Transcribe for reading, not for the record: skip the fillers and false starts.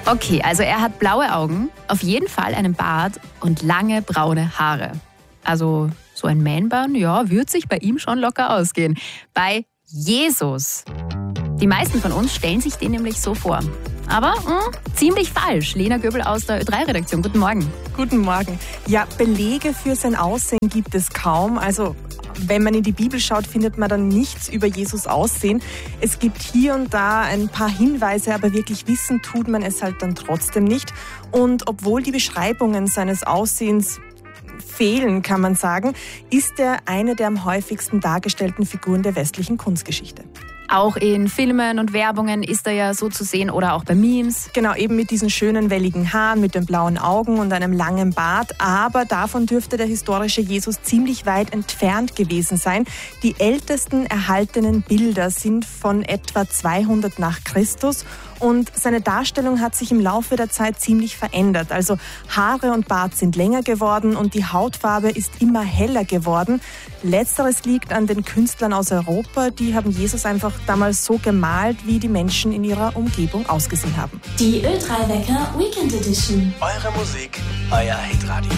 Okay, also er hat blaue Augen, auf jeden Fall einen Bart und lange braune Haare. Also so ein Man-Bun, ja, wird sich bei ihm schon locker ausgehen. Bei Jesus. Die meisten von uns stellen sich den nämlich so vor. Aber ziemlich falsch. Lena Göbel aus der Ö3-Redaktion. Guten Morgen. Guten Morgen. Ja, Belege für sein Aussehen gibt es kaum. Also wenn man in die Bibel schaut, findet man dann nichts über Jesus Aussehen. Es gibt hier und da ein paar Hinweise, aber wirklich wissen tut man es halt dann trotzdem nicht. Und obwohl die Beschreibungen seines Aussehens fehlen, kann man sagen, ist er eine der am häufigsten dargestellten Figuren der westlichen Kunstgeschichte. Auch in Filmen und Werbungen ist er ja so zu sehen oder auch bei Memes. Genau, eben mit diesen schönen welligen Haaren, mit den blauen Augen und einem langen Bart. Aber davon dürfte der historische Jesus ziemlich weit entfernt gewesen sein. Die ältesten erhaltenen Bilder sind von etwa 200 nach Christus. Und seine Darstellung hat sich im Laufe der Zeit ziemlich verändert. Also Haare und Bart sind länger geworden und die Hautfarbe ist immer heller geworden. Letzteres liegt an den Künstlern aus Europa. Die haben Jesus einfach damals so gemalt, wie die Menschen in ihrer Umgebung ausgesehen haben. Die Ö3 Wecker Weekend Edition. Eure Musik, euer Hitradio.